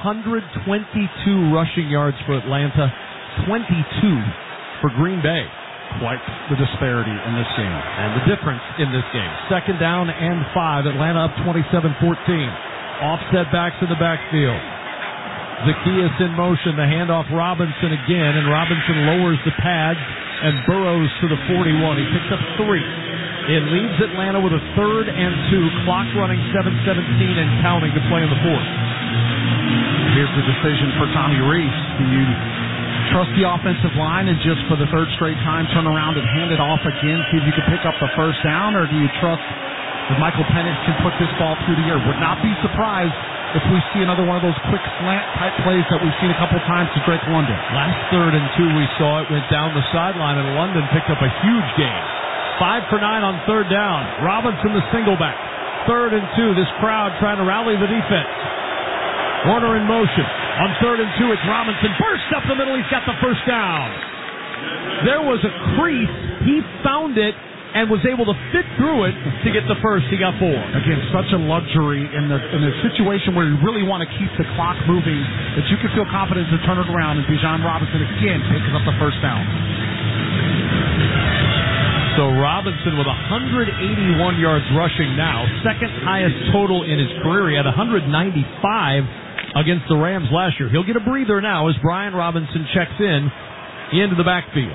122 rushing yards for Atlanta, 22 for Green Bay. Quite the disparity in this game. And the difference in this game. Second down and 5. Atlanta up 27-14. Offset backs in the backfield. Zacchaeus in motion. The handoff Robinson again. And Robinson lowers the pads and burrows to the 41. He picks up 3. It leaves Atlanta with a 3rd and 2. Clock running 7:17 and counting to play in the 4th. Here's the decision for Tommy Rees. Do you trust the offensive line and just for the 3rd straight time turn around and hand it off again, see if you can pick up the first down, or do you trust that Michael Penix can put this ball through the air? Would not be surprised if we see another one of those quick slant type plays that we've seen a couple times to Drake London. Last 3rd and 2 we saw it went down the sideline and London picked up a huge gain. 5 for 9 on 3rd down. Robinson the single back. 3rd and 2. This crowd trying to rally the defense. Warner in motion. On 3rd and 2, it's Robinson. Burst up the middle. He's got the first down. There was a crease. He found it and was able to fit through it to get the first. He got 4. Again, such a luxury in a situation where you really want to keep the clock moving that you can feel confident to turn it around. And Bijan Robinson again picks up the first down. So Robinson with 181 yards rushing now. 2nd highest total in his career. He had 195 against the Rams last year. He'll get a breather now as Brian Robinson checks into the backfield.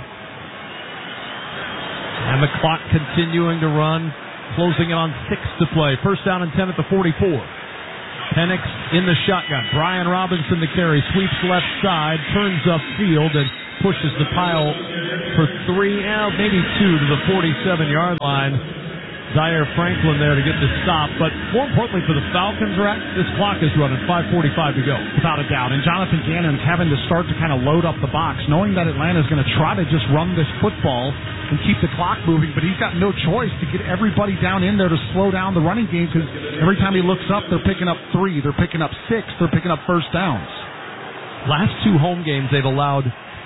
And the clock continuing to run, closing it on 6 to play. First down and 10 at the 44. Penix in the shotgun. Brian Robinson the carry, sweeps left side, turns upfield, and pushes the pile for 3, maybe 2 to the 47-yard line. Zaire Franklin there to get the stop. But more importantly for the Falcons, this clock is running. 5:45 to go. Without a doubt. And Jonathan Gannon's having to start to kind of load up the box, knowing that Atlanta's going to try to just run this football and keep the clock moving, but he's got no choice to get everybody down in there to slow down the running game, because every time he looks up, they're picking up 3, they're picking up 6, they're picking up first downs. Last 2 home games, they've allowed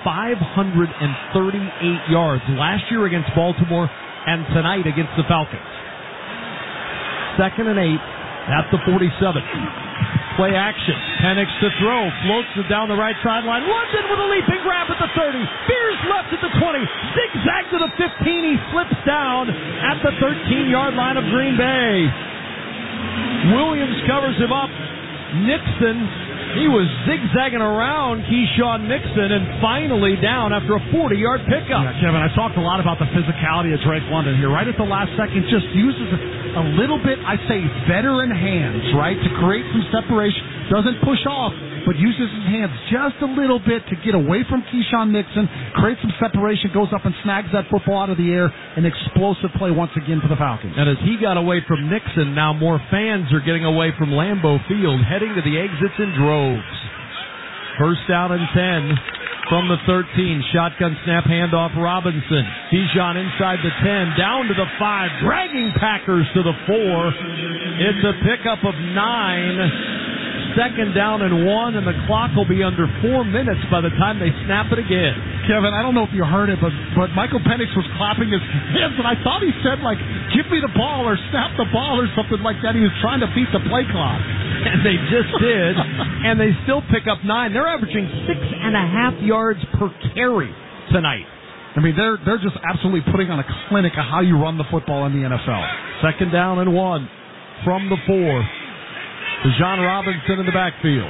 538 yards. Last year against Baltimore and tonight against the Falcons. 2nd and 8 at the 47. Play action. Penix to throw. Floats it down the right sideline. London with a leaping grab at the 30. Beers left at the 20. Zigzag to the 15. He slips down at the 13-yard line of Green Bay. Williams covers him up. Nixon, he was zigzagging around Keyshawn Nixon and finally down after a 40-yard pickup. Yeah, Kevin, I talked a lot about the physicality of Drake London here. Right at the last second, just uses a little bit, I say, veteran hands, right, to create some separation. Doesn't push off, but uses his hands just a little bit to get away from Keyshawn Nixon, create some separation, goes up and snags that football out of the air. An explosive play once again for the Falcons. And as he got away from Nixon, now more fans are getting away from Lambeau Field, heading to the exits in droves. First down and 10 from the 13. Shotgun snap handoff Robinson. Bijan inside the 10, down to the 5, dragging Packers to the 4. It's a pickup of 9. Second down and 1, and the clock will be under 4 minutes by the time they snap it again. Kevin, I don't know if you heard it, but Michael Penix was clapping his hands, and I thought he said, like, give me the ball or snap the ball or something like that. He was trying to beat the play clock. And they just did, and they still pick up 9. They're averaging 6.5 yards per carry tonight. I mean, they're just absolutely putting on a clinic of how you run the football in the NFL. Second down and 1 from the 4. Bijan Robinson in the backfield.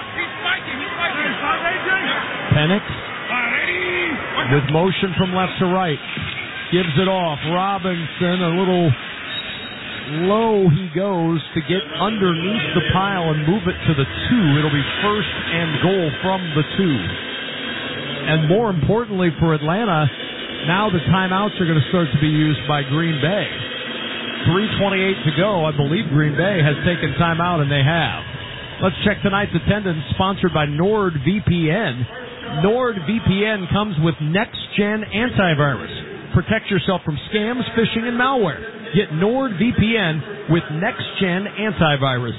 Penix with motion from left to right. Gives it off. Robinson a little low he goes to get underneath the pile and move it to the 2. It'll be first and goal from the 2. And more importantly for Atlanta, now the timeouts are going to start to be used by Green Bay. 3:28 to go. I believe Green Bay has taken timeout, and they have. Let's check tonight's attendance, sponsored by NordVPN. NordVPN comes with next-gen antivirus. Protect yourself from scams, phishing, and malware. Get NordVPN with next-gen antivirus.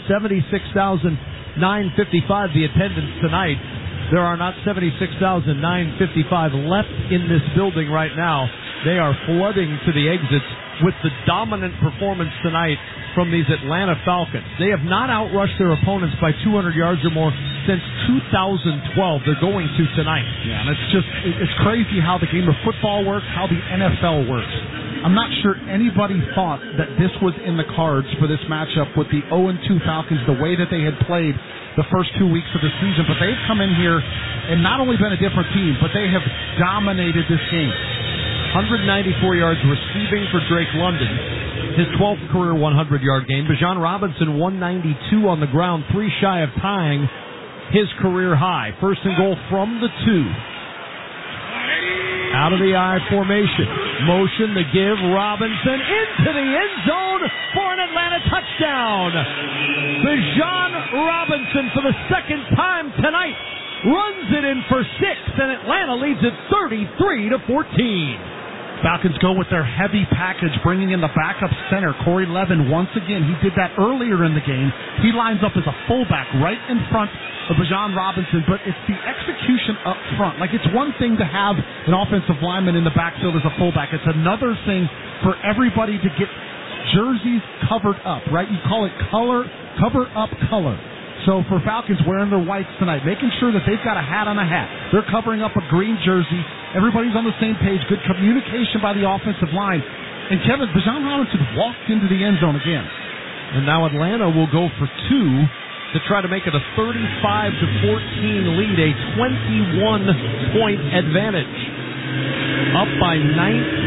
76,955 the attendance tonight. There are not 76,955 left in this building right now. They are flooding to the exits with the dominant performance tonight from these Atlanta Falcons. They have not outrushed their opponents by 200 yards or more since 2012. They're going to tonight. Yeah, and it's crazy how the game of football works, how the NFL works. I'm not sure anybody thought that this was in the cards for this matchup with the 0-2 Falcons, the way that they had played the first 2 weeks of the season. But they've come in here and not only been a different team, but they have dominated this game. 194 yards receiving for Drake London, his 12th career 100-yard game. Bijan Robinson, 192 on the ground, 3 shy of tying his career high. First and goal from the 2. Out of the I formation. Motion to give Robinson into the end zone for an Atlanta touchdown. Bijan Robinson, for the second time tonight, runs it in for 6, and Atlanta leads it 33-14. Falcons go with their heavy package, bringing in the backup center, Corey Levin. Once again, he did that earlier in the game. He lines up as a fullback right in front of Bijan Robinson, but it's the execution up front. Like, it's one thing to have an offensive lineman in the backfield as a fullback. It's another thing for everybody to get jerseys covered up, right? You call it cover up color. So for Falcons wearing their whites tonight, making sure that they've got a hat on a hat. They're covering up a green jersey. Everybody's on the same page. Good communication by the offensive line. And Kevin, Bijan Robinson walked into the end zone again. And now Atlanta will go for 2 to try to make it a 35-14 lead, a 21-point advantage. Up by 19.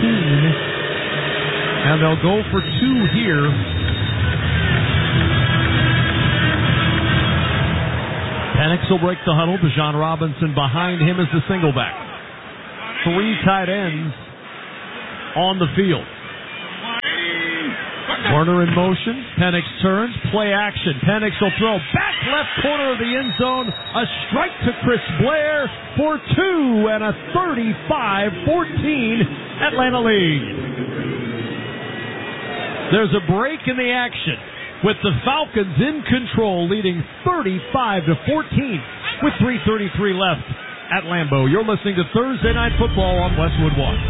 And they'll go for 2 here. Penix will break the huddle. Bijan Robinson behind him is the single back. 3 tight ends on the field. Warner in motion. Penix turns. Play action. Penix will throw back left corner of the end zone. A strike to Chris Blair for 2 and a 35-14 Atlanta lead. There's a break in the action, with the Falcons in control, leading 35-14 with 3:33 left at Lambeau. You're listening to Thursday Night Football on Westwood One.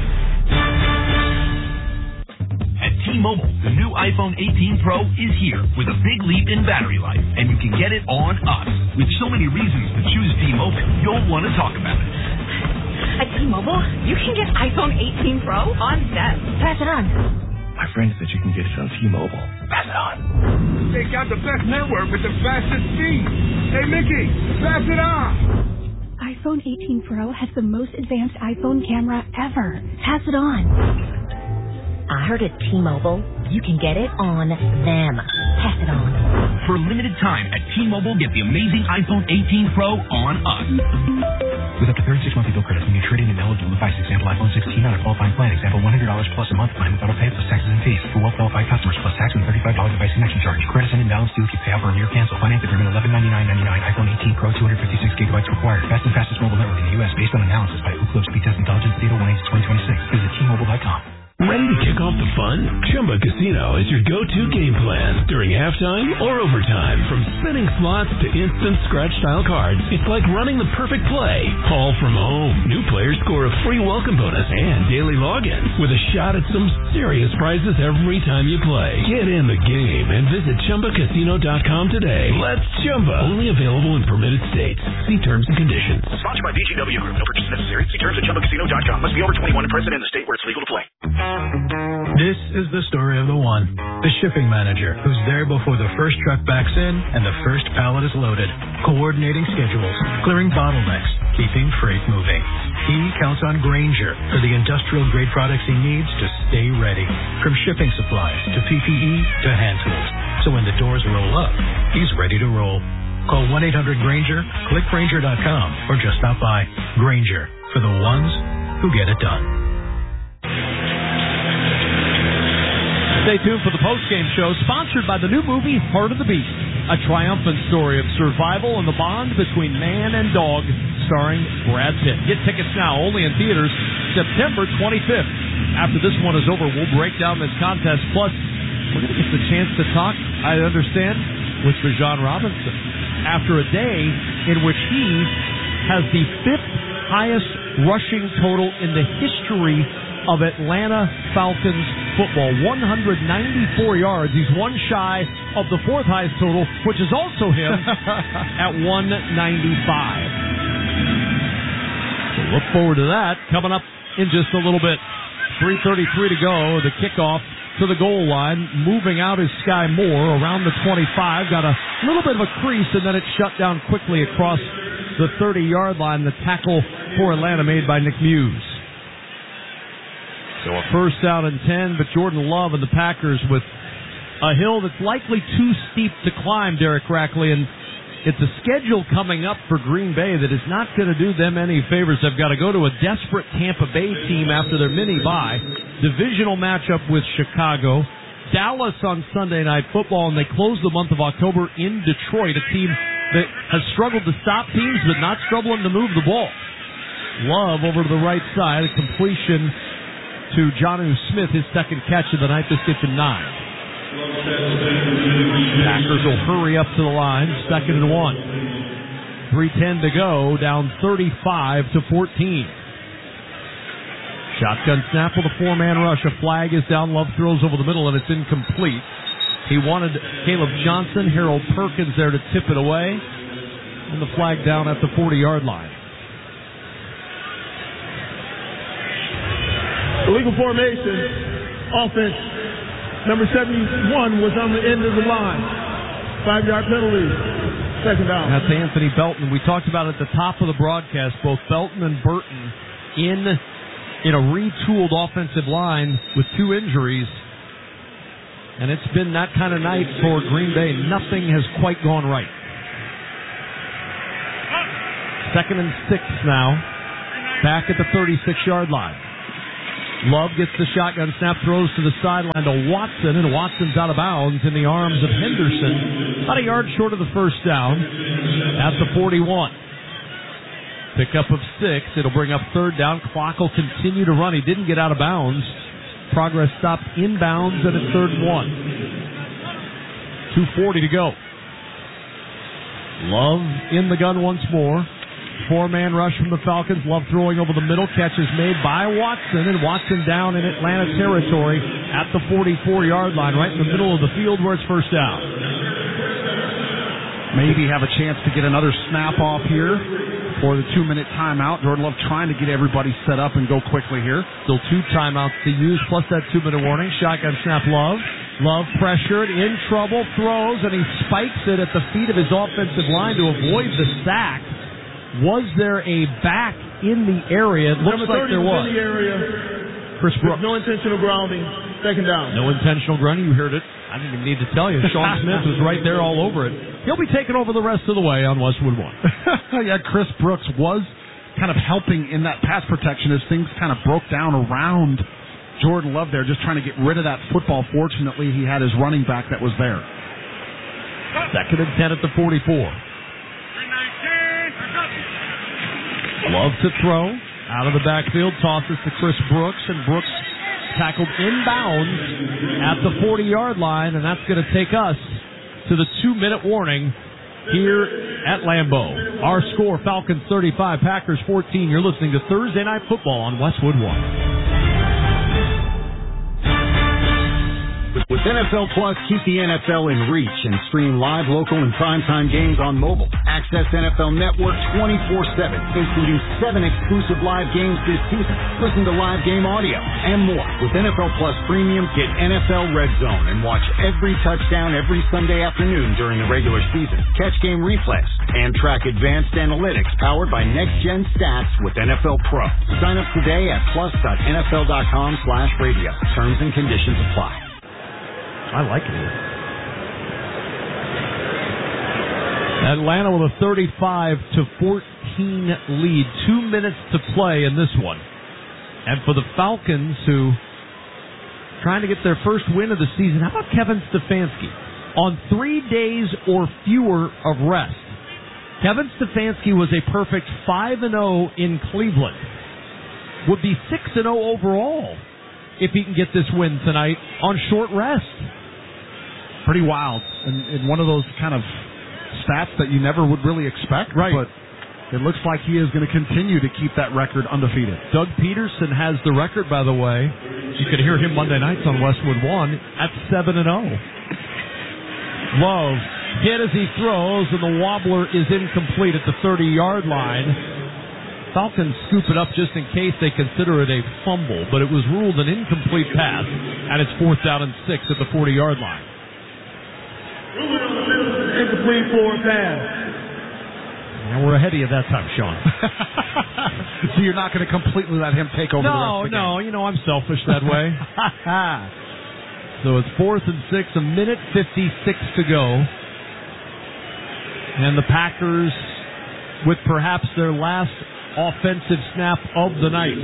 At T-Mobile, the new iPhone 18 Pro is here with a big leap in battery life, and you can get it on us. With so many reasons to choose T-Mobile, you'll want to talk about it. At T-Mobile, you can get iPhone 18 Pro on them. Pass it on. My friend said you can get it on T-Mobile. Pass it on. They got the best network with the fastest speed. Hey, Mickey, pass it on. iPhone 18 Pro has the most advanced iPhone camera ever. Pass it on. I heard at T-Mobile, you can get it on them. Pass it on. For a limited time at T-Mobile, get the amazing iPhone 18 Pro on us. With up to 36 monthly bill credits when you trade in an eligible device, example iPhone 16 on a qualifying plan, example $100 plus a month plan with auto pay plus taxes and fees. For well-qualified customers plus tax and $35 device connection charge. Credits and imbalance due if you pay out or near cancel. Finance agreement $1199.99. iPhone 18 Pro 256 gigabytes required. Fastest mobile network in the U.S. based on analysis by Ookla Speed Test Intelligence Data 1/2026. Visit T-Mobile.com. Ready to kick off the fun? Chumba Casino is your go-to game plan during halftime or overtime. From spinning slots to instant scratch-style cards, it's like running the perfect play, all from home. New players score a free welcome bonus and daily login with a shot at some serious prizes every time you play. Get in the game and visit ChumbaCasino.com today. Let's Chumba. Only available in permitted states. See terms and conditions. Sponsored by VGW Group. No purchase necessary. See terms at ChumbaCasino.com. Must be over 21 and present in the state where it's legal to play. This is the story of the one, the shipping manager, who's there before the first truck backs in and the first pallet is loaded, coordinating schedules, clearing bottlenecks, keeping freight moving. He counts on Grainger for the industrial-grade products he needs to stay ready, from shipping supplies to PPE to hand tools. So when the doors roll up, he's ready to roll. Call 1-800-GRAINGER, click Grainger.com, or just stop by. Grainger, for the ones who get it done. Stay tuned for the post-game show, sponsored by the new movie Heart of the Beast, a triumphant story of survival and the bond between man and dog, starring Brad Pitt. Get tickets now, only in theaters, September 25th. After this one is over, we'll break down this contest. Plus, we're going to get the chance to talk, I understand, with Bijan Robinson after a day in which he has the 5th highest rushing total in the history of Atlanta Falcons football. 194 yards. He's one shy of the fourth highest total, which is also him at 195. So look forward to that coming up in just a little bit. 3:33 to go. The kickoff to the goal line. Moving out is Sky Moore around the 25. Got a little bit of a crease, and then it shut down quickly across the 30-yard line. The tackle for Atlanta made by Nick Muse. So a first down and 10, but Jordan Love and the Packers with a hill that's likely too steep to climb, Derek Rackley, and it's a schedule coming up for Green Bay that is not going to do them any favors. They've got to go to a desperate Tampa Bay team after their mini-bye. Divisional matchup with Chicago. Dallas on Sunday Night Football, and they close the month of October in Detroit, a team that has struggled to stop teams but not struggling to move the ball. Love over to the right side, a completion to Jonnu Smith, his second catch of the night. This gets him 9. Packers will hurry up to the line, 2nd and 1. 3:10 to go, down 35-14. Shotgun snap with a 4-man rush. A flag is down. Love throws over the middle, and it's incomplete. He wanted Caleb Johnson, Harold Perkins there to tip it away, and the flag down at the 40-yard line. Illegal formation, offense. Number 71 was on the end of the line. 5-yard penalty. Second down. That's Anthony Belton. We talked about at the top of the broadcast, both Belton and Burton in a retooled offensive line with 2 injuries. And it's been that kind of night for Green Bay. Nothing has quite gone right. 2nd and 6 now. Back at the 36-yard line. Love gets the shotgun snap, throws to the sideline to Watson, and Watson's out of bounds in the arms of Henderson. About a yard short of the first down at the 41. Pickup of 6. It'll bring up 3rd down. Clock will continue to run. He didn't get out of bounds. Progress stopped inbounds at a 3rd and 1. 2:40 to go. Love in the gun once more. 4-man rush from the Falcons. Love throwing over the middle. Catch is made by Watson, and Watson down in Atlanta territory at the 44-yard line, right in the middle of the field where it's first down. Maybe have a chance to get another snap off here for the 2-minute timeout. Jordan Love trying to get everybody set up and go quickly here. Still 2 timeouts to use, plus that 2-minute warning. Shotgun snap, Love. Love pressured, in trouble, throws, and he spikes it at the feet of his offensive line to avoid the sack. Was there a back in the area? It looks like there was. In the area. Chris Brooks. No intentional grounding. 2nd down. No intentional grounding. You heard it. I didn't even need to tell you. Sean Smith was right there all over it. He'll be taking over the rest of the way on Westwood 1. Yeah, Chris Brooks was kind of helping in that pass protection as things kind of broke down around Jordan Love there, just trying to get rid of that football. Fortunately, he had his running back that was there. 2nd and 10 at the 44. Love to throw. Out of the backfield, tosses to Chris Brooks, and Brooks tackled inbounds at the 40-yard line, and that's going to take us to the 2-minute warning here at Lambeau. Our score, Falcons 35, Packers 14. You're listening to Thursday Night Football on Westwood 1. With NFL Plus, keep the NFL in reach and stream live, local, and primetime games on mobile. Access NFL Network 24/7, including 7 exclusive live games this season. Listen to live game audio and more. With NFL Plus Premium, get NFL Red Zone and watch every touchdown every Sunday afternoon during the regular season. Catch game replays and track advanced analytics powered by next-gen stats with NFL Pro. Sign up today at plus.nfl.com/radio. Terms and conditions apply. I like it here. Atlanta with a 35-14 lead. 2 minutes to play in this one. And for the Falcons, who trying to get their first win of the season, how about Kevin Stefanski? On 3 days or fewer of rest. Kevin Stefanski was a perfect 5-0 in Cleveland. Would be 6-0 overall if he can get this win tonight on short rest. Pretty wild, and one of those kind of stats that you never would really expect. Right. But it looks like he is going to continue to keep that record undefeated. Doug Peterson has the record, by the way. You could hear him Monday nights on Westwood One at 7-0. Love hit as he throws, and the wobbler is incomplete at the 30-yard line. Falcons scoop it up just in case they consider it a fumble, but it was ruled an incomplete pass, and it's 4th down and 6 at the 40-yard line. Incomplete forward pass. And we're ahead of you that time, Sean. So you're not going to completely let him take over the rest of the game? No, you know I'm selfish that way. So it's 4th and 6, a minute 56 to go. And the Packers with perhaps their last offensive snap of the night.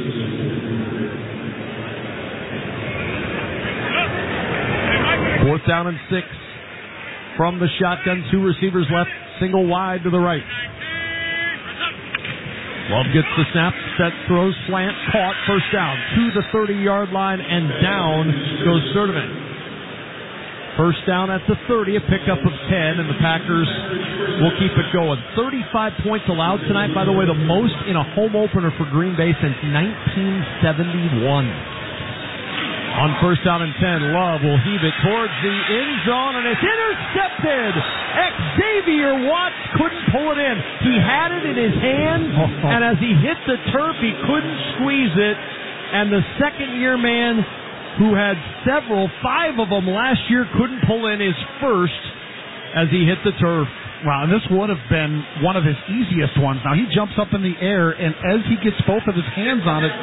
Fourth down and 6 from the shotgun. 2 receivers left, single wide to the right. Love gets the snap, set, throws, slant, caught, first down to the 30-yard line, and down goes Sturdivant. First down at the 30, a pickup of 10, and the Packers will keep it going. 35 points allowed tonight, by the way, the most in a home opener for Green Bay since 1971. On first down and 10, Love will heave it towards the end zone, and it's intercepted. Xavier Watts couldn't pull it in. He had it in his hand, and as he hit the turf, he couldn't squeeze it. And the second-year man, who had 5 of them last year, couldn't pull in his first as he hit the turf. Wow, and this would have been one of his easiest ones. Now, he jumps up in the air, and as he gets both of his hands on it,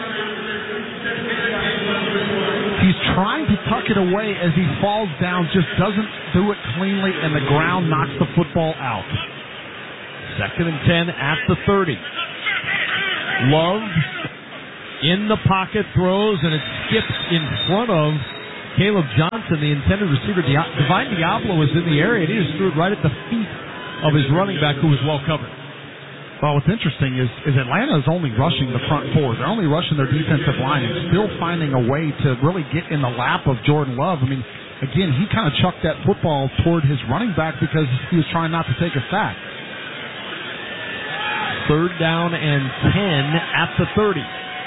he's trying to tuck it away as he falls down, just doesn't do it cleanly, and the ground knocks the football out. 2nd and 10 at the 30. Love in the pocket, throws, and it skips in front of Caleb Johnson, the intended receiver. Divine Diablo was in the area, and he just threw it right at the feet of his running back, who was well covered. Well, what's interesting is Atlanta is only rushing the front four. They're only rushing their defensive line and still finding a way to really get in the lap of Jordan Love. I mean, again, he kind of chucked that football toward his running back because he was trying not to take a sack. 3rd down and 10 at the 30.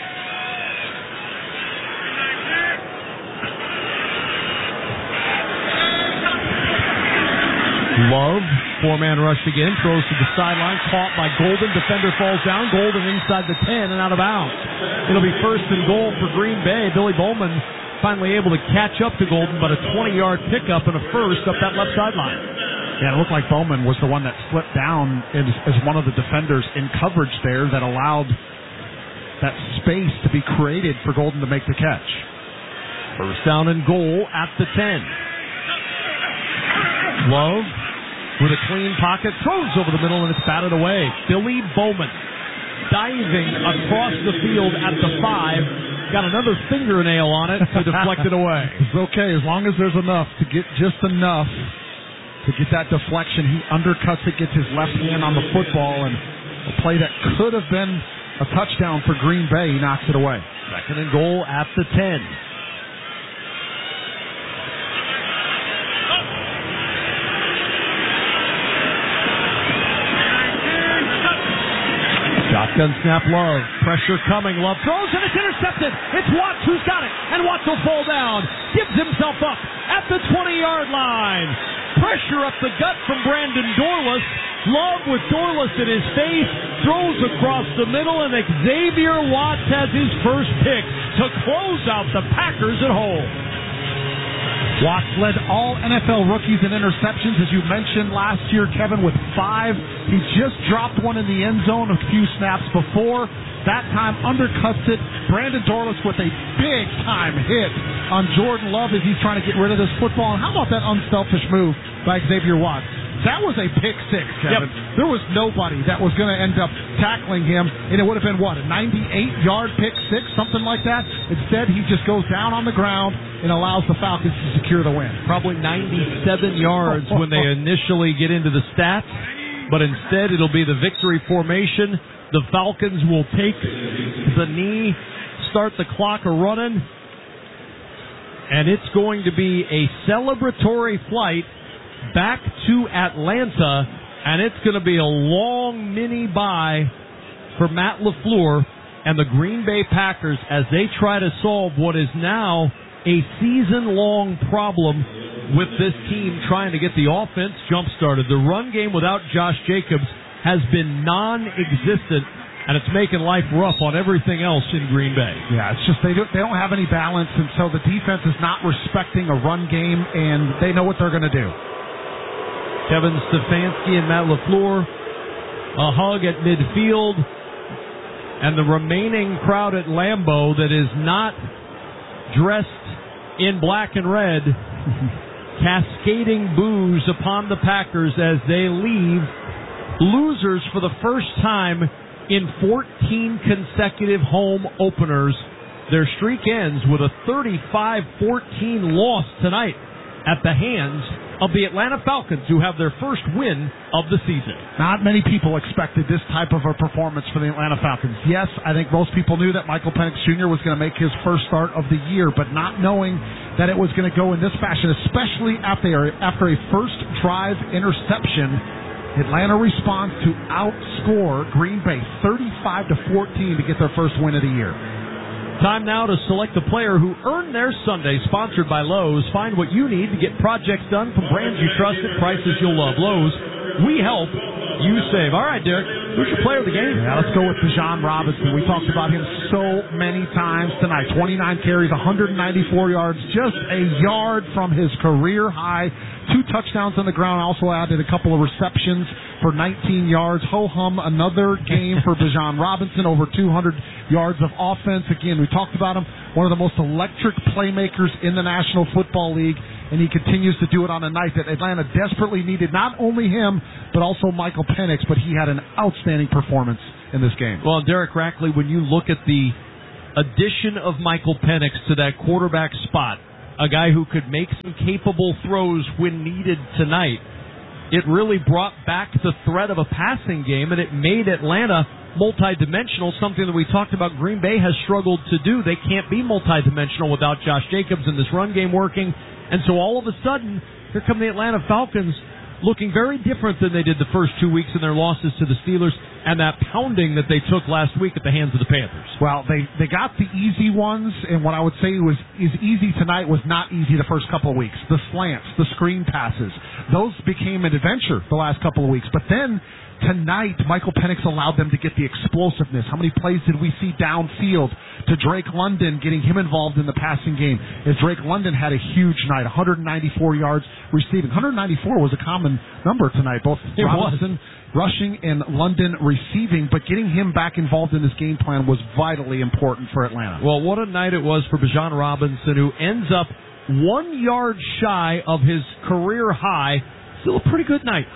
Love, 4-man rush again, throws to the sideline, caught by Golden, defender falls down, Golden inside the 10 and out of bounds. It'll be 1st and goal for Green Bay. Billy Bowman finally able to catch up to Golden, but a 20-yard pickup and a first up that left sideline. Yeah, it looked like Bowman was the one that slipped down as one of the defenders in coverage there that allowed that space to be created for Golden to make the catch. First down and goal at the 10. Love with a clean pocket, throws over the middle, and it's batted away. Billy Bowman diving across the field at the 5. Got another fingernail on it to deflect it away. It's okay, as long as there's enough to get just enough to get that deflection. He undercuts it, gets his left hand on the football, and a play that could have been a touchdown for Green Bay, he knocks it away. 2nd and goal at the 10. Shotgun snap, Love. Pressure coming. Love throws, and it's intercepted. It's Watts who's got it, and Watts will fall down. Gives himself up at the 20-yard line. Pressure up the gut from Brandon Dorlus. Love with Dorlus in his face. Throws across the middle, and Xavier Watts has his first pick to close out the Packers at home. Watts led all NFL rookies in interceptions, as you mentioned last year, Kevin, with 5. He just dropped one in the end zone a few snaps before. That time undercuts it. Brandon Dorlus with a big-time hit on Jordan Love as he's trying to get rid of this football. And how about that unselfish move by Xavier Watts? That was a pick 6, Kevin. Yep. There was nobody that was going to end up tackling him, and it would have been, a 98-yard pick 6, something like that? Instead, he just goes down on the ground and allows the Falcons to secure the win. Probably 97 yards when they initially get into the stats, but instead it'll be the victory formation. The Falcons will take the knee, start the clock a-running, and it's going to be a celebratory flight back to Atlanta, and it's going to be a long mini bye for Matt LaFleur and the Green Bay Packers as they try to solve what is now a season-long problem with this team trying to get the offense jump-started. The run game without Josh Jacobs has been non-existent, and it's making life rough on everything else in Green Bay. Yeah, it's just they don't have any balance, and so the defense is not respecting a run game, and they know what they're going to do. Kevin Stefanski and Matt LaFleur, a hug at midfield, and the remaining crowd at Lambeau that is not dressed in black and red, cascading boos upon the Packers as they leave losers for the first time in 14 consecutive home openers. Their streak ends with a 35-14 loss tonight at the hands of the Atlanta Falcons, who have their first win of the season. Not many people expected this type of a performance for the Atlanta Falcons. Yes, I think most people knew that Michael Penix Jr. was going to make his first start of the year, but not knowing that it was going to go in this fashion, especially after a first drive interception. Atlanta responds to outscore Green Bay 35-14 to get their first win of the year. Time now to select the player who earned their Sunday, sponsored by Lowe's. Find what you need to get projects done from brands you trust at prices you'll love. Lowe's, we help, you save. All right, Derek, who's your player of the game? Yeah, let's go with Bijan Robinson. We talked about him so many times tonight. 29 carries, 194 yards, just a yard from his career high. 2 touchdowns on the ground. Also added a couple of receptions for 19 yards. Ho-hum, another game for Bijan Robinson, over 200 yards of offense. Again, we talked about him, one of the most electric playmakers in the National Football League, and he continues to do it on a night that Atlanta desperately needed. Not only him, but also Michael Penix, but he had an outstanding performance in this game. Well, Derek Rackley, when you look at the addition of Michael Penix to that quarterback spot, a guy who could make some capable throws when needed tonight, it really brought back the threat of a passing game, and it made Atlanta multidimensional, something that we talked about Green Bay has struggled to do. They can't be multidimensional without Josh Jacobs and this run game working. And so all of a sudden, here come the Atlanta Falcons looking very different than they did the first 2 weeks in their losses to the Steelers and that pounding that they took last week at the hands of the Panthers. Well, they got the easy ones, and what I would say is easy tonight was not easy the first couple of weeks. The slants, the screen passes, those became an adventure the last couple of weeks. But then tonight, Michael Penix allowed them to get the explosiveness. How many plays did we see downfield to Drake London, getting him involved in the passing game? As Drake London had a huge night, 194 yards receiving. 194 was a common number tonight, both Robinson rushing and London receiving, but getting him back involved in this game plan was vitally important for Atlanta. Well, what a night it was for Bijan Robinson, who ends up 1 yard shy of his career high. Still a pretty good night.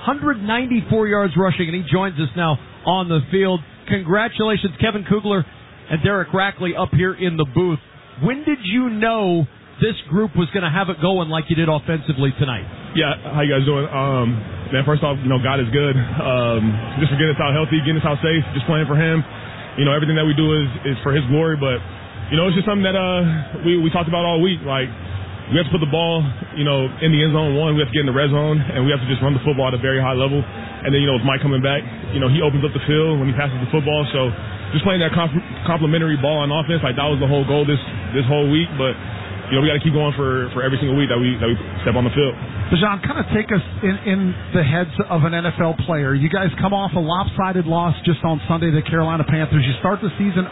194 yards rushing, and he joins us now on the field. Congratulations, Kevin Kugler and Derek Rackley up here in the booth. When did you know this group was going to have it going like you did offensively tonight? Yeah, how you guys doing? Man, first off, God is good. Just for getting us out healthy, getting us out safe, just playing for Him. Everything that we do is for His glory, but, it's just something that we talked about all week. Like, we have to put the ball, in the end zone. One, we have to get in the red zone, and we have to just run the football at a very high level. And then, with Mike coming back, he opens up the field when he passes the football. So just playing that complimentary ball on offense, like that was the whole goal this whole week. But, we got to keep going for every single week that we step on the field. Bijan, kind of take us in the heads of an NFL player. You guys come off a lopsided loss just on Sunday to the Carolina Panthers. You start the season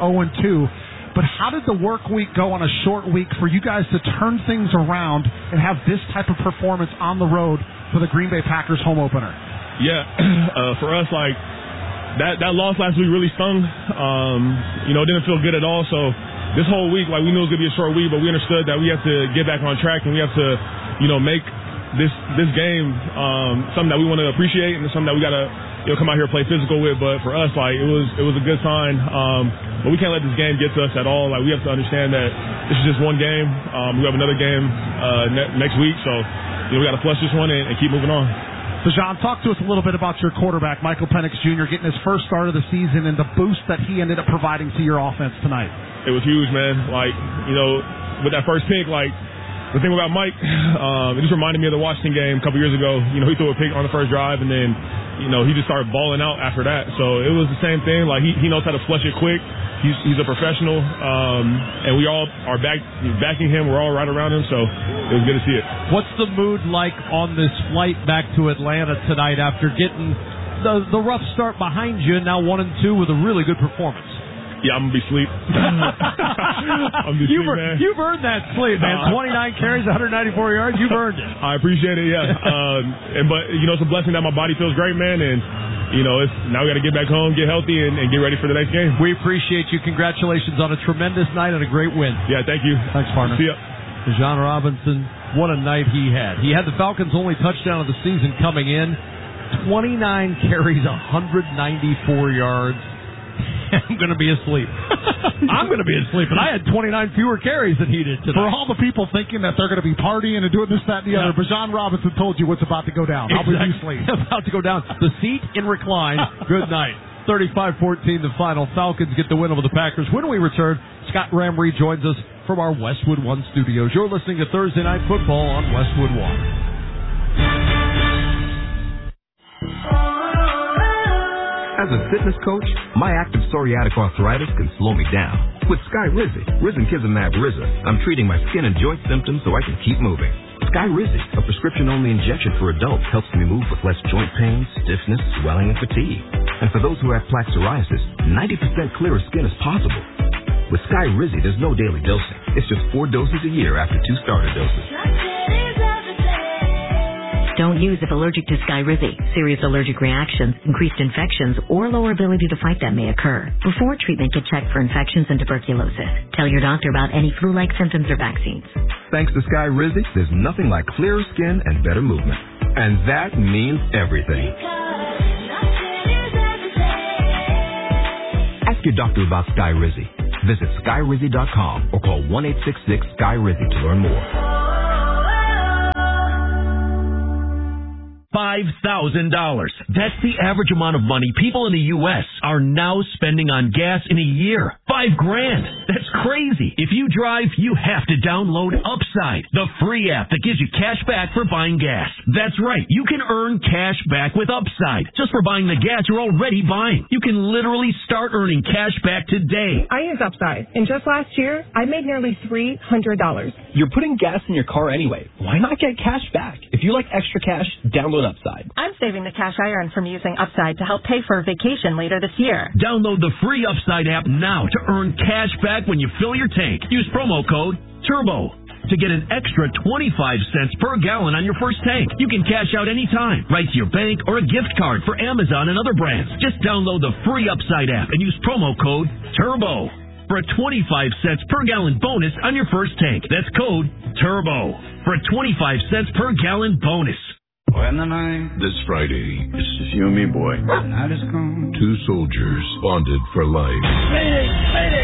0-2. But how did the work week go on a short week for you guys to turn things around and have this type of performance on the road for the Green Bay Packers home opener? Yeah, for us, like, that loss last week really stung. It didn't feel good at all. So this whole week, like, we knew it was going to be a short week, but we understood that we have to get back on track and we have to, make this game something that we want to appreciate and something that we got to come out here and play physical with. But for us, like, it was a good sign. But we can't let this game get to us at all. Like, we have to understand that this is just one game. We have another game next week, so we got to flush this one and keep moving on. So, John, talk to us a little bit about your quarterback, Michael Penix Jr., getting his first start of the season and the boost that he ended up providing to your offense tonight. It was huge, man. Like, with that first pick, like, the thing about Mike, it just reminded me of the Washington game a couple years ago. You know, he threw a pick on the first drive, and then, you know, he just started balling out after that. So it was the same thing. Like, he knows how to flush it quick. He's a professional, and we all are backing him. We're all right around him, so it was good to see it. What's the mood like on this flight back to Atlanta tonight after getting the rough start behind you, now 1-2 with a really good performance? Yeah, I'm going to be asleep. You've earned that sleep, man. 29 carries, 194 yards. You've earned it. I appreciate it, yeah. But, you know, it's a blessing that my body feels great, man. And, you know, now we got to get back home, get healthy, and get ready for the next game. We appreciate you. Congratulations on a tremendous night and a great win. Yeah, thank you. Thanks, partner. See ya. Bijan Robinson, what a night he had. He had the Falcons' only touchdown of the season coming in. 29 carries, 194 yards. I'm going to be asleep. I'm going to be asleep, and I had 29 fewer carries than he did tonight. For all the people thinking that they're going to be partying and doing this, that, and the other, Bijan Robinson told you what's about to go down. I'll be asleep. About to go down. The seat in recline. Good night. 35-14 the final. Falcons get the win over the Packers. When we return, Scott Ramree joins us from our Westwood One studios. You're listening to Thursday Night Football on Westwood One. As a fitness coach, my active psoriatic arthritis can slow me down. With Skyrizi, Risankizumab Riza, I'm treating my skin and joint symptoms so I can keep moving. Skyrizi, a prescription-only injection for adults, helps me move with less joint pain, stiffness, swelling, and fatigue. And for those who have plaque psoriasis, 90% clearer skin is possible. With Skyrizi, there's no daily dosing. It's just 4 doses a year after 2 starter doses. Don't use if allergic to Skyrizi. Serious allergic reactions, increased infections, or lower ability to fight them may occur. Before treatment, get checked for infections and tuberculosis. Tell your doctor about any flu-like symptoms or vaccines. Thanks to Skyrizi, there's nothing like clearer skin and better movement. And that means everything. Ask your doctor about Skyrizi. Visit Skyrizi.com or call 1-866-SKYRIZI to learn more. $5,000. That's the average amount of money people in the U.S. are now spending on gas in a year. $5,000. That's crazy. If you drive, you have to download Upside, the free app that gives you cash back for buying gas. That's right. You can earn cash back with Upside just for buying the gas you're already buying. You can literally start earning cash back today. I use Upside, and just last year, I made nearly $300. You're putting gas in your car anyway. Why not get cash back? If you like extra cash, download Upside. I'm saving the cash I earn from using Upside to help pay for a vacation later this year. Download the free Upside app now to earn cash back when you fill your tank. Use promo code TURBO to get an extra 25 cents per gallon on your first tank. You can cash out anytime, right to your bank or a gift card for Amazon and other brands. Just download the free Upside app and use promo code TURBO for a 25 cents per gallon bonus on your first tank. That's code TURBO for a 25 cents per gallon bonus. This Friday, it's just you and me, boy. Night is gone. 2 soldiers bonded for life. Mayday!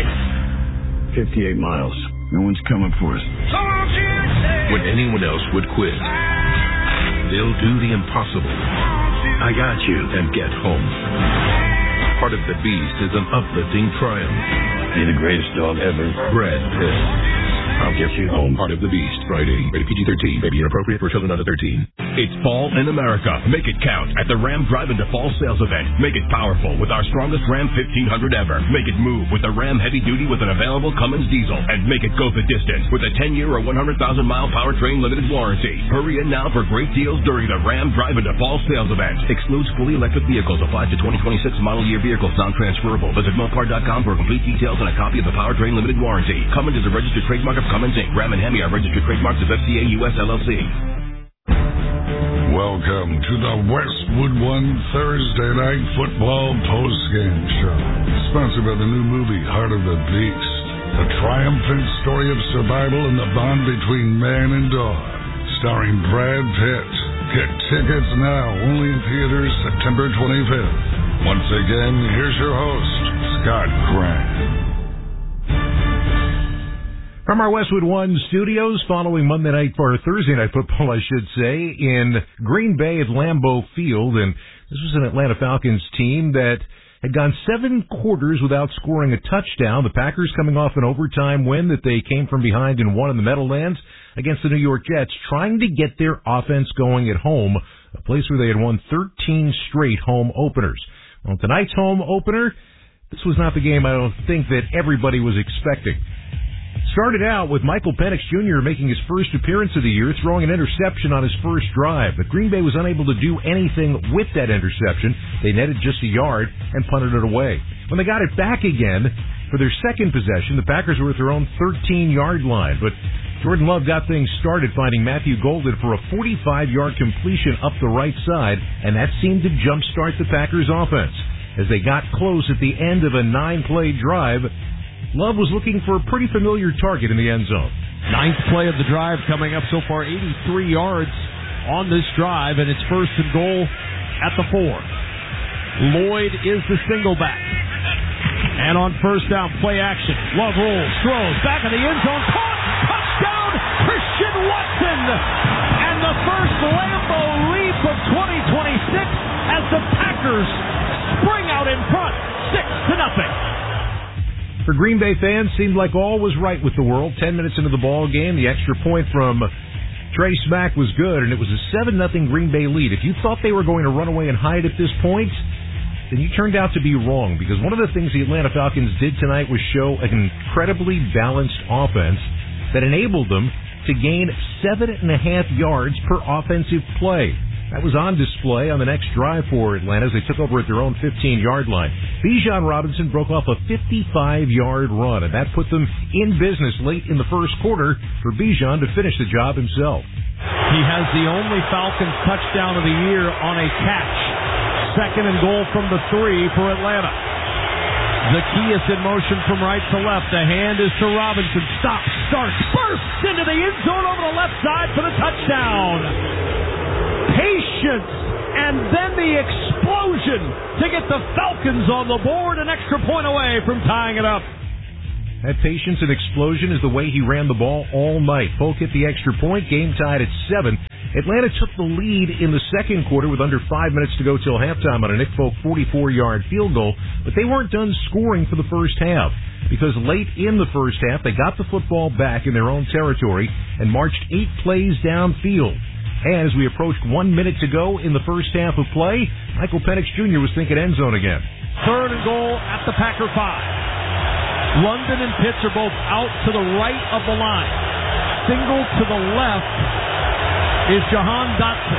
58 miles. No one's coming for us. When anyone else would quit, they'll do the impossible. I got you. And get home. Part of the Beast is an uplifting triumph. You're the greatest dog ever. Brad Pitt. I'll get you home. Part of the Beast. Friday. Rated PG-13. May be inappropriate for children under 13. It's fall in America. Make it count at the Ram Drive Into Fall sales event. Make it powerful with our strongest Ram 1500 ever. Make it move with the Ram Heavy Duty with an available Cummins diesel. And make it go the distance with a 10-year or 100,000-mile powertrain limited warranty. Hurry in now for great deals during the Ram Drive Into Fall sales event. Excludes fully electric vehicles. Applies to 2026 model year vehicles. Non-transferable. Visit Mopar.com for complete details and a copy of the powertrain limited warranty. Cummins is a registered trademark of Cummins Inc. Ram and Hemi are registered trademarks of FCA US LLC. Welcome to the Westwood One Thursday Night Football Postgame Show. Sponsored by the new movie, Heart of the Beast. A triumphant story of survival and the bond between man and dog. Starring Brad Pitt. Get tickets now, only in theaters September 25th. Once again, here's your host, Scott Grant. From our Westwood One studios, following Monday night for Thursday Night Football, I should say, in Green Bay at Lambeau Field. And this was an Atlanta Falcons team that had gone 7 quarters without scoring a touchdown. The Packers coming off an overtime win that they came from behind and won in the Meadowlands against the New York Jets, trying to get their offense going at home, a place where they had won 13 straight home openers. Well, tonight's home opener, this was not the game I don't think that everybody was expecting. Started out with Michael Penix Jr. making his first appearance of the year, throwing an interception on his first drive. But Green Bay was unable to do anything with that interception. They netted just a yard and punted it away. When they got it back again for their second possession, the Packers were at their own 13-yard line. But Jordan Love got things started, finding Matthew Golden for a 45-yard completion up the right side, and that seemed to jumpstart the Packers' offense. As they got close at the end of a 9-play drive, Love was looking for a pretty familiar target in the end zone. 9th play of the drive coming up so far, 83 yards on this drive, and it's 1st and goal at the 4. Lloyd is the single back. And on 1st down, play action. Love rolls, throws, back in the end zone, caught, touchdown, Christian Watson! And the first Lambeau lead of 2026 as the Packers spring out in front, 6-0. For Green Bay fans, seemed like all was right with the world. 10 minutes into the ball game, the extra point from Trey Smack was good, and it was a 7-0 Green Bay lead. If you thought they were going to run away and hide at this point, then you turned out to be wrong, because one of the things the Atlanta Falcons did tonight was show an incredibly balanced offense that enabled them to gain 7.5 yards per offensive play. That was on display on the next drive for Atlanta as they took over at their own 15-yard line. Bijan Robinson broke off a 55-yard run, and that put them in business late in the first quarter for Bijan to finish the job himself. He has the only Falcons touchdown of the year on a catch. 2nd and goal from the 3 for Atlanta. Zacchaeus in motion from right to left. The hand is to Robinson. Stops, starts, bursts into the end zone over the left side for the touchdown. Patience, and then the explosion to get the Falcons on the board, an extra point away from tying it up. That patience and explosion is the way he ran the ball all night. Polk hit the extra point, game tied at 7. Atlanta took the lead in the second quarter with under 5 minutes to go till halftime on a Nick Folk 44-yard field goal, but they weren't done scoring for the first half, because late in the first half, they got the football back in their own territory and marched 8 plays downfield. And as we approached 1 minute to go in the first half of play, Michael Penix Jr. was thinking end zone again. 3rd and goal at the Packer 5. London and Pitts are both out to the right of the line. Single to the left is Jahan Dotson.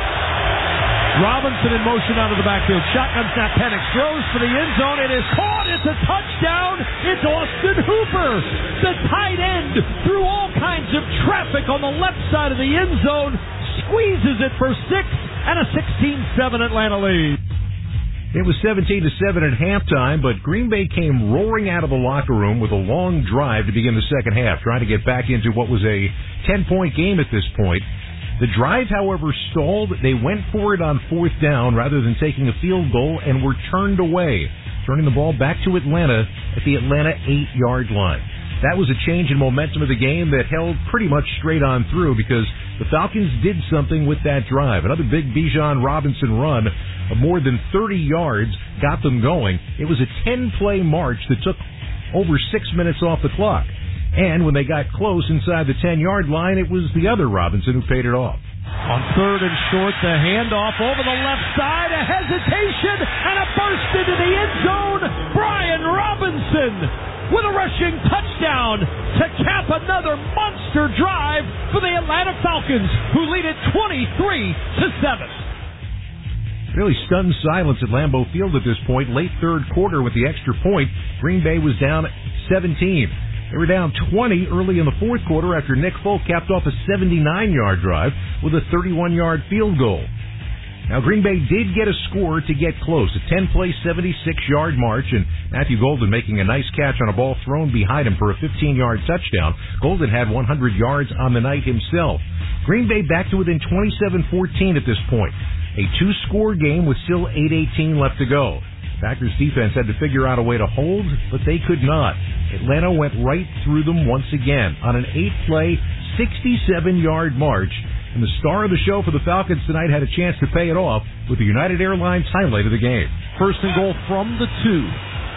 Robinson in motion out of the backfield. Shotgun snap. Penix throws for the end zone. It is caught. It's a touchdown. It's Austin Hooper, the tight end, through all kinds of traffic on the left side of the end zone. Squeezes it for 6 and a 16-7 Atlanta lead. It was 17-7 at halftime, but Green Bay came roaring out of the locker room with a long drive to begin the second half, trying to get back into what was a 10-point game at this point. The drive, however, stalled. They went for it on 4th down rather than taking a field goal and were turned away, turning the ball back to Atlanta at the Atlanta 8-yard line. That was a change in momentum of the game that held pretty much straight on through, because the Falcons did something with that drive. Another big Bijan Robinson run of more than 30 yards got them going. It was a 10-play march that took over 6 minutes off the clock. And when they got close inside the 10-yard line, it was the other Robinson who paid it off. On 3rd and short, the handoff over the left side, a hesitation, and a burst into the end zone. Brian Robinson with a rushing touchdown to cap another monster drive for the Atlanta Falcons, who lead it 23-7. Really stunned silence at Lambeau Field at this point. Late third quarter with the extra point, Green Bay was down 17. They were down 20 early in the fourth quarter after Nick Folk capped off a 79-yard drive with a 31-yard field goal. Now, Green Bay did get a score to get close, a 10-play, 76-yard march, and Matthew Golden making a nice catch on a ball thrown behind him for a 15-yard touchdown. Golden had 100 yards on the night himself. Green Bay back to within 27-14 at this point. A two-score game with still 8:18 left to go. Packers defense had to figure out a way to hold, but they could not. Atlanta went right through them once again on an 8-play, 67-yard march. And the star of the show for the Falcons tonight had a chance to pay it off with the United Airlines highlight of the game. first and goal from the 2.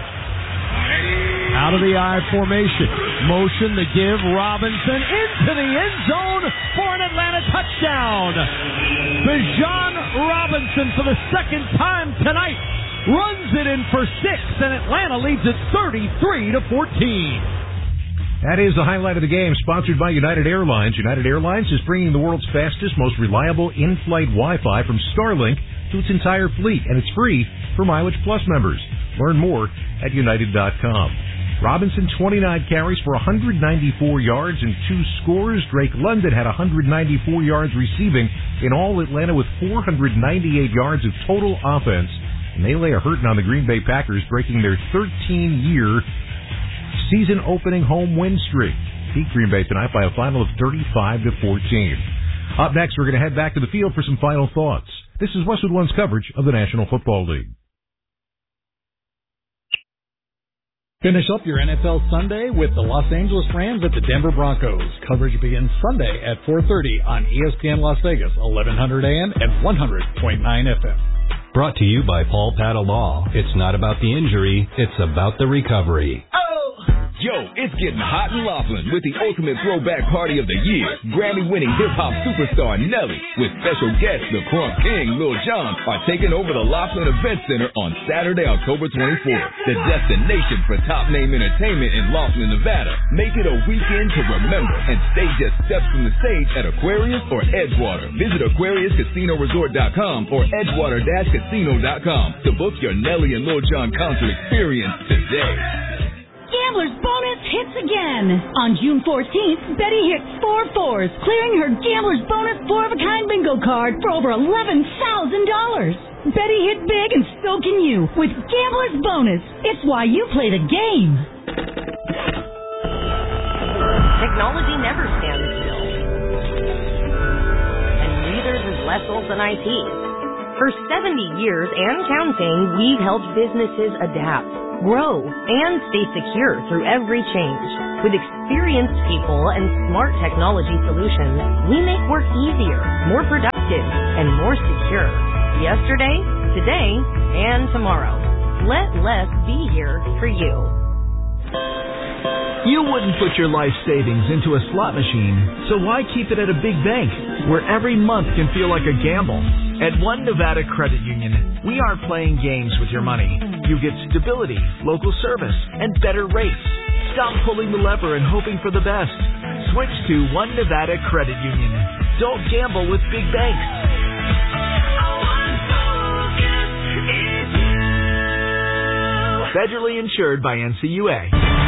Out of the I formation. Motion to give Robinson into the end zone for an Atlanta touchdown. Bijan Robinson, for the second time tonight, runs it in for 6, and Atlanta leads it 33-14. That is the highlight of the game, sponsored by United Airlines. United Airlines is bringing the world's fastest, most reliable in-flight Wi-Fi from Starlink to its entire fleet, and it's free for Mileage Plus members. Learn more at United.com. Robinson, 29 carries for 194 yards and 2 scores. Drake London had 194 yards receiving. In all, Atlanta with 498 yards of total offense. And they lay a hurting on the Green Bay Packers, breaking their 13-year season-opening home win streak. Beat Green Bay tonight by a final of 35-14. Up next, we're going to head back to the field for some final thoughts. This is Westwood One's coverage of the National Football League. Finish up your NFL Sunday with the Los Angeles Rams at the Denver Broncos. Coverage begins Sunday at 4:30 on ESPN Las Vegas, 1100 AM and 100.9 FM. Brought to you by Paul Patta Law. It's not about the injury, it's about the recovery. Yo, it's getting hot in Laughlin with the ultimate throwback party of the year. Grammy-winning hip-hop superstar Nelly with special guests the Crunk King, Lil Jon, are taking over the Laughlin Event Center on Saturday, October 24th. The destination for top-name entertainment in Laughlin, Nevada. Make it a weekend to remember and stay just steps from the stage at Aquarius or Edgewater. Visit AquariusCasinoResort.com or Edgewater-Casino.com to book your Nelly and Lil Jon concert experience today. Gambler's Bonus hits again. On June 14th, Betty hit 4 4s, clearing her Gambler's Bonus 4-of-a-kind bingo card for over $11,000. Betty hit big and so can you with Gambler's Bonus. It's why you play the game. Technology never stands still. And neither does Les Olson IT. For 70 years and counting, we've helped businesses adapt, grow, and stay secure through every change. With experienced people and smart technology solutions, we make work easier, more productive, and more secure. Yesterday, today, and tomorrow. Let Les be here for you. You wouldn't put your life savings into a slot machine, so why keep it at a big bank, where every month can feel like a gamble? At One Nevada Credit Union, we aren't playing games with your money. You get stability, local service, and better rates. Stop pulling the lever and hoping for the best. Switch to One Nevada Credit Union. Don't gamble with big banks. Federally insured by NCUA.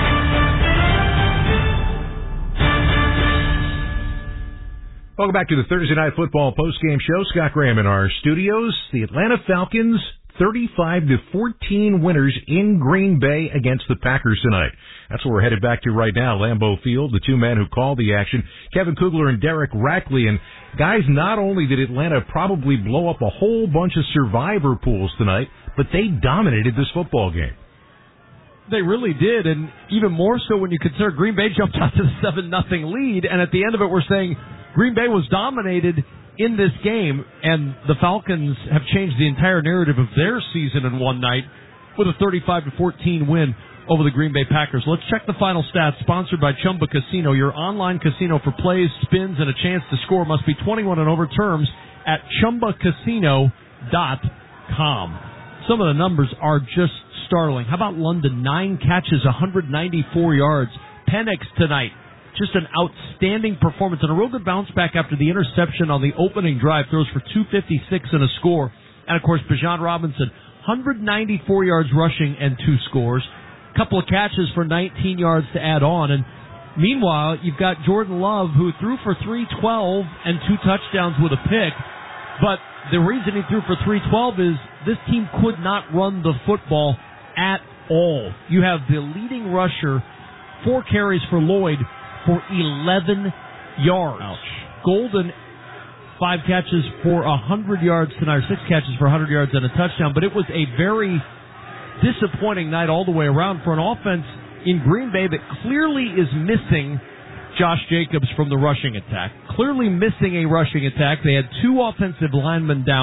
Welcome back to the Thursday Night Football postgame show. Scott Graham in our studios. The Atlanta Falcons 35-14 winners in Green Bay against the Packers tonight. That's where we're headed back to right now. Lambeau Field, the two men who called the action, Kevin Kugler and Derek Rackley. And guys, not only did Atlanta probably blow up a whole bunch of survivor pools tonight, but they dominated this football game. They really did, and even more so when you consider Green Bay jumped out to the 7-0 lead, and at the end of it we're saying Green Bay was dominated in this game, and the Falcons have changed the entire narrative of their season in one night with a 35-14 win over the Green Bay Packers. Let's check the final stats, sponsored by Chumba Casino, your online casino for plays, spins, and a chance to score. Must be 21 and over. Terms at ChumbaCasino.com. Some of the numbers are just startling. How about London? 9 catches, 194 yards. Penix tonight, just an outstanding performance and a real good bounce back after the interception on the opening drive. Throws for 256 and a score. And, of course, Bijan Robinson, 194 yards rushing and 2 scores. A couple of catches for 19 yards to add on. And meanwhile, you've got Jordan Love, who threw for 312 and 2 touchdowns with a pick. But the reason he threw for 312 is this team could not run the football at all. You have the leading rusher, 4 carries for Lloyd for 11 yards. Ouch. Golden, 5 catches for 100 yards tonight, or 6 catches for 100 yards and a touchdown. But it was a very disappointing night all the way around for an offense in Green Bay that clearly is missing Josh Jacobs from the rushing attack. Clearly missing a rushing attack. They had 2 offensive linemen down.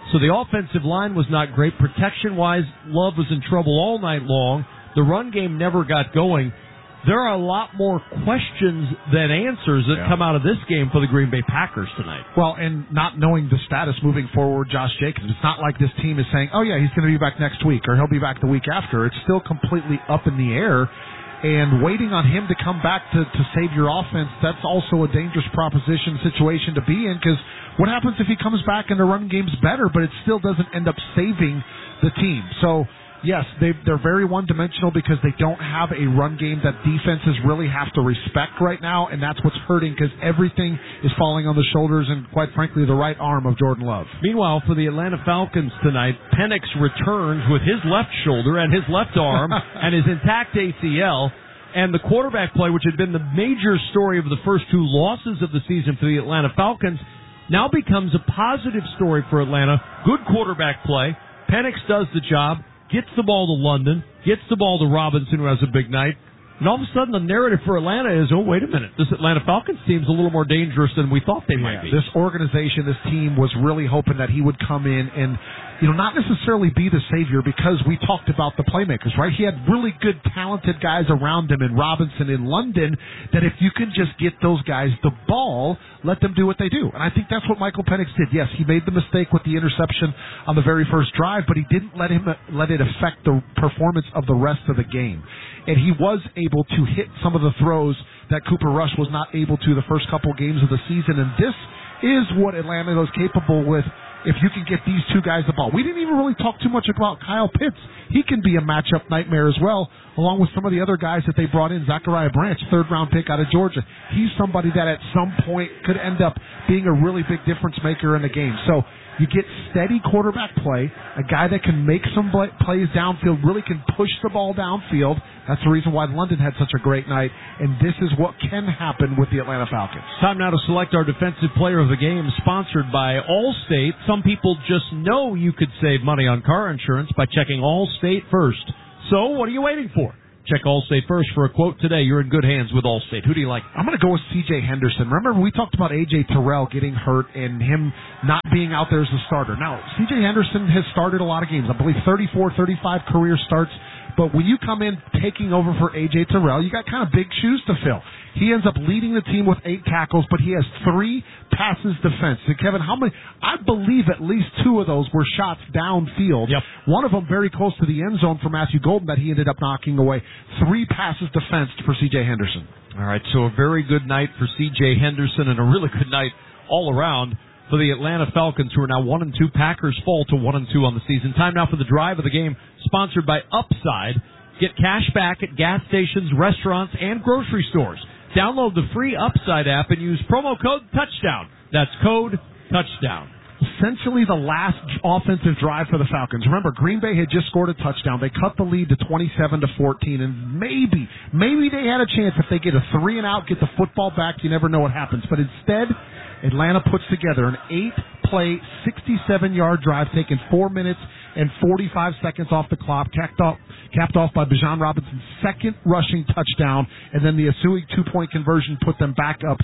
So the offensive line was not great. Protection-wise, Love was in trouble all night long. The run game never got going. There are a lot more questions than answers that come out of this game for the Green Bay Packers tonight. Well, and not knowing the status moving forward, Josh Jacobs, it's not like this team is saying, oh, yeah, he's going to be back next week or he'll be back the week after. It's still completely up in the air. And waiting on him to come back to save your offense, that's also a dangerous situation to be in, because what happens if he comes back and the run game's better, but it still doesn't end up saving the team? So, yes, they're very one-dimensional because they don't have a run game that defenses really have to respect right now, and that's what's hurting because everything is falling on the shoulders and, quite frankly, the right arm of Jordan Love. Meanwhile, for the Atlanta Falcons tonight, Penix returns with his left shoulder and his left arm and his intact ACL, and the quarterback play, which had been the major story of the first two losses of the season for the Atlanta Falcons, now becomes a positive story for Atlanta. Good quarterback play. Penix does the job. Gets the ball to London, gets the ball to Robinson, who has a big night, and all of a sudden the narrative for Atlanta is, oh, wait a minute, this Atlanta Falcons team's a little more dangerous than we thought they might be. This organization, this team was really hoping that he would come in and, not necessarily be the savior, because we talked about the playmakers, right? He had really good, talented guys around him in Robinson, in London, that if you can just get those guys the ball, let them do what they do. And I think that's what Michael Penix did. Yes, he made the mistake with the interception on the very first drive, but he didn't let it affect the performance of the rest of the game. And he was able to hit some of the throws that Cooper Rush was not able to the first couple games of the season. And this is what Atlanta is capable with if you can get these two guys the ball. We didn't even really talk too much about Kyle Pitts. He can be a matchup nightmare as well, along with some of the other guys that they brought in. Zachariah Branch, third-round pick out of Georgia. He's somebody that at some point could end up being a really big difference maker in the game. So you get steady quarterback play, a guy that can make some plays downfield, really can push the ball downfield. That's the reason why London had such a great night, and this is what can happen with the Atlanta Falcons. Time now to select our defensive player of the game, sponsored by Allstate. Some people just know you could save money on car insurance by checking Allstate first. So what are you waiting for? Check Allstate first for a quote today. You're in good hands with Allstate. Who do you like? I'm going to go with C.J. Henderson. Remember, we talked about A.J. Terrell getting hurt and him not being out there as a starter. Now, C.J. Henderson has started a lot of games. I believe 34, 35 career starts. But when you come in taking over for A.J. Terrell, you got kind of big shoes to fill. He ends up leading the team with 8 tackles, but he has 3 passes defense. And Kevin, how many? I believe at least 2 of those were shots downfield. Yep. One of them very close to the end zone for Matthew Golden that he ended up knocking away. 3 passes defense for C.J. Henderson. All right, so a very good night for C.J. Henderson and a really good night all around for the Atlanta Falcons, who are now 1-2. Packers fall to 1-2 on the season. Time now for the drive of the game, sponsored by Upside. Get cash back at gas stations, restaurants, and grocery stores. Download the free Upside app and use promo code TOUCHDOWN. That's code TOUCHDOWN. Essentially the last offensive drive for the Falcons. Remember, Green Bay had just scored a touchdown. They cut the lead to 27-14, and maybe they had a chance if they get a 3-and-out, get the football back. You never know what happens. But instead, Atlanta puts together an 8-play, 67-yard drive, taking 4 minutes and 45 seconds off the clock, capped off by Bijan Robinson's second rushing touchdown, and then the Asui 2-point conversion put them back up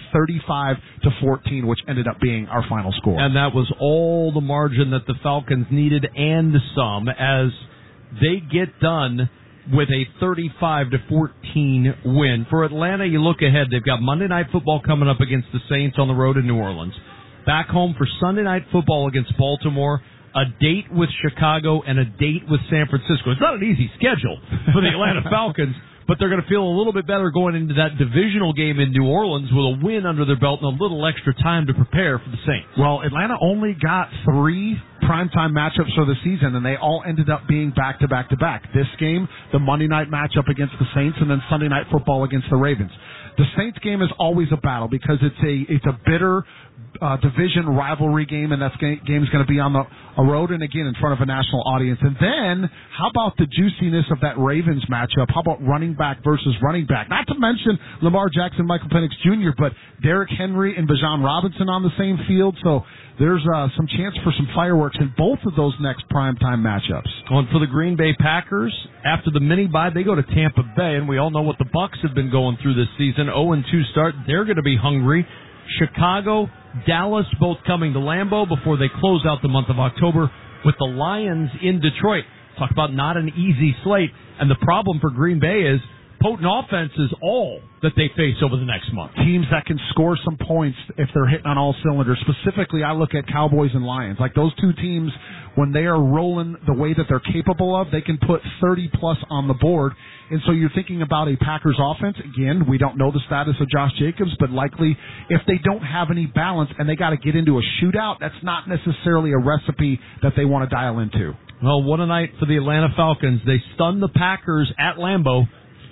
35-14, which ended up being our final score. And that was all the margin that the Falcons needed and some, as they get done with a 35-14 win. For Atlanta, you look ahead. They've got Monday Night Football coming up against the Saints on the road in New Orleans. Back home for Sunday Night Football against Baltimore, a date with Chicago, and a date with San Francisco. It's not an easy schedule for the Atlanta Falcons, but they're going to feel a little bit better going into that divisional game in New Orleans with a win under their belt and a little extra time to prepare for the Saints. Well, Atlanta only got 3 primetime matchups for the season, and they all ended up being back-to-back-to-back. This game, the Monday night matchup against the Saints, and then Sunday night football against the Ravens. The Saints game is always a battle because it's a bitter division rivalry game, and that game is going to be on a road and again in front of a national audience. And then, how about the juiciness of that Ravens matchup? How about running back versus running back? Not to mention Lamar Jackson, Michael Penix Jr., but Derrick Henry and Bijan Robinson on the same field. So there's some chance for some fireworks in both of those next primetime matchups. And for the Green Bay Packers, after the mini-bye, they go to Tampa Bay, and we all know what the Bucs have been going through this season. 0-2 start. They're going to be hungry. Chicago Dallas both coming to Lambeau before they close out the month of October with the Lions in Detroit. Talk about not an easy slate. And the problem for Green Bay is potent offense is all that they face over the next month. Teams that can score some points if they're hitting on all cylinders. Specifically, I look at Cowboys and Lions. Like those two teams, when they are rolling the way that they're capable of, they can put 30-plus on the board. And so you're thinking about a Packers offense. Again, we don't know the status of Josh Jacobs, but likely if they don't have any balance and they got to get into a shootout, that's not necessarily a recipe that they want to dial into. Well, what a night for the Atlanta Falcons. They stunned the Packers at Lambeau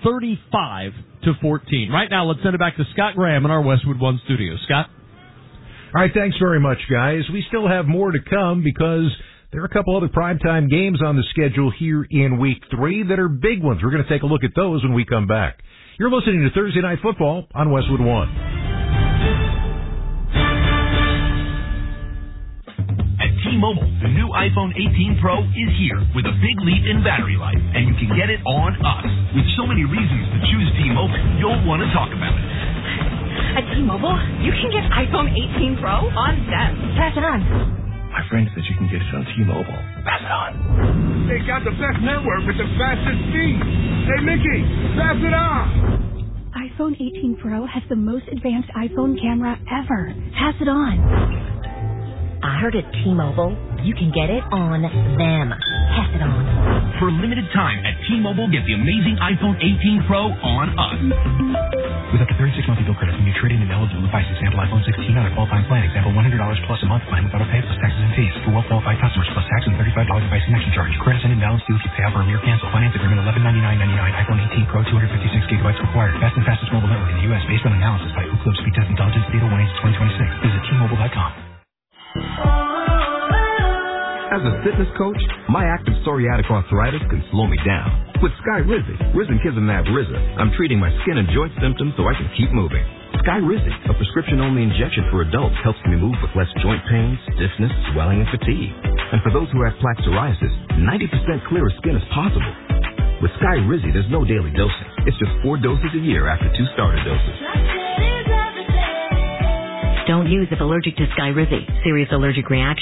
35-14. Right now, let's send it back to Scott Graham in our Westwood One studio. Scott? All right, thanks very much, guys. We still have more to come because there are a couple other primetime games on the schedule here in Week 3 that are big ones. We're going to take a look at those when we come back. You're listening to Thursday Night Football on Westwood One. At T-Mobile, the new iPhone 18 Pro is here with a big leap in battery life, and you can get it on us. With so many reasons to choose T-Mobile, you'll want to talk about it. At T-Mobile, you can get iPhone 18 Pro on them. Pass it on. My friend said you can get it on T-Mobile. Pass it on. They got the best network with the fastest speed. Hey, Mickey, pass it on. iPhone 18 Pro has the most advanced iPhone camera ever. Pass it on. I heard at T-Mobile, you can get it on them. Pass it on. For a limited time at T-Mobile, get the amazing iPhone 18 Pro on us. With up to 36 monthly bill credits when you trade in an eligible device, example iPhone 16 on a qualifying plan, example $100 plus a month plan without a pay plus taxes and fees. For well-qualified customers, plus tax and $35 device connection charge. Credits and imbalance due if you pay off early or cancel. Finance agreement $1199.99. iPhone 18 Pro 256 gigabytes required. Best and fastest mobile network in the U.S. based on analysis by Ookla Speed Test Intelligence Data 1/2026. Visit T-Mobile.com. As a fitness coach, my active psoriatic arthritis can slow me down. With Sky Rizzy, Risankizumab Rizza, I'm treating my skin and joint symptoms so I can keep moving. Sky Rizzy, a prescription-only injection for adults, helps me move with less joint pain, stiffness, swelling, and fatigue. And for those who have plaque psoriasis, 90% clearer skin is possible. With Sky Rizzy, there's no daily dosing. It's just 4 doses a year after 2 starter doses. Don't use if allergic to Skyrizi. Serious allergic reaction